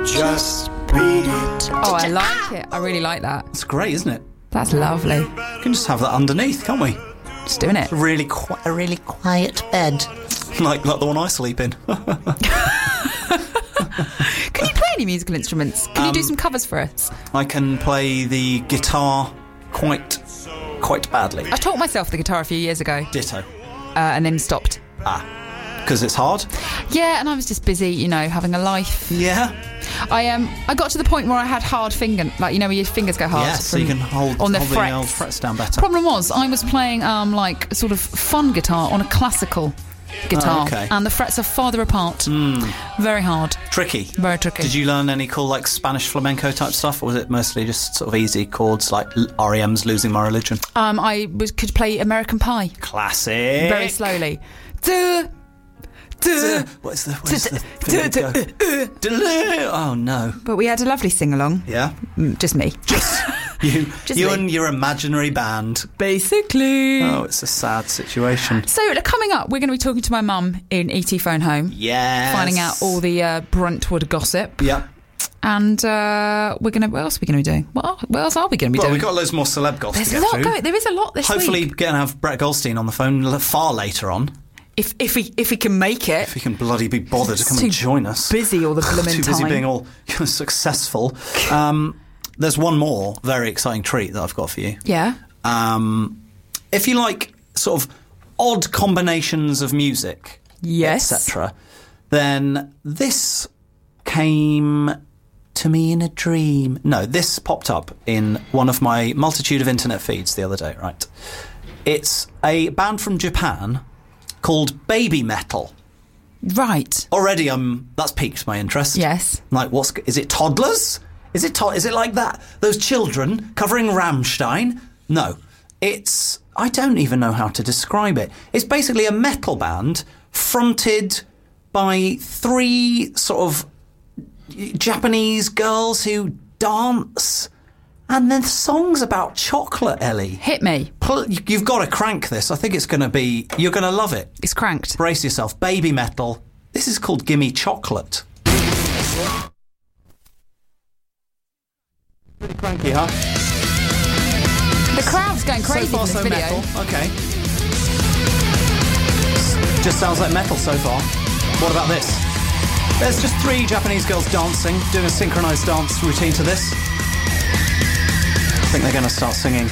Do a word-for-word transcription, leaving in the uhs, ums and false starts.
Just beat it. Oh, I like it. I really like that. It's great, isn't it? That's lovely. We can just have that underneath, can't we? Just doing it. It's a really, qui- a really quiet bed. Like, like the one I sleep in. Can you play any musical instruments? Can um, you do some covers for us? I can play the guitar quite, quite badly. I taught myself the guitar a few years ago. Ditto. Uh, and then stopped. Ah. Because it's hard? Yeah, and I was just busy, you know, having a life. Yeah. I um, I got to the point where I had hard finger, like, you know, where your fingers go hard. Yeah, so you can hold, on the hold frets. the old frets down better. Problem was, I was playing um, like sort of fun guitar on a classical guitar, oh, okay. and the frets are farther apart. Mm. Very hard. Tricky. Very tricky. Did you learn any cool, like, Spanish flamenco type stuff, or was it mostly just sort of easy chords like R E M's Losing My Religion? Um, I was, could play American Pie. Classic. Very slowly. Duh. Duh. What's the... What's the oh, no. But we had a lovely sing-along. Yeah? Just me. Just you Just you me. and your imaginary band. Basically. Oh, it's a sad situation. So, coming up, we're going to be talking to my mum in E T Phone Home. Yes. Finding out all the uh, Brentwood gossip. Yeah. And uh, we're going to... What else are we going to be doing? What, what else are we going to be well, doing? Well, we've got loads more celeb gossip There's to a get lot through. going. There is a lot this Hopefully, week. we're going to have Brett Goldstein on the phone far later on. If if he if he can make it, if he can bloody be bothered to come too and join us. Busy all the blooming Too busy time. being all successful. Um, there's one more very exciting treat that I've got for you. Yeah. Um, if you like sort of odd combinations of music, yes, et cetera, then this came to me in a dream. No, this popped up in one of my multitude of internet feeds the other day. Right. It's a band from Japan called Baby Metal. Right. Already, um, that's piqued my interest. Yes. Like, what's is it? Toddlers? Is it? To- is it like that? Those children covering Rammstein? No, it's. I don't even know how to describe it. It's basically a metal band fronted by three sort of Japanese girls who dance. And then songs about chocolate, Ellie. Hit me. You've got to crank this. I think it's going to be... You're going to love it. It's cranked. Brace yourself. Baby Metal. This is called Gimme Chocolate. Pretty cranky, huh? The crowd's going crazy so far, for this so video. Metal. OK. Just sounds like metal so far. What about this? There's just three Japanese girls dancing, doing a synchronised dance routine to this. I think they're going to start singing.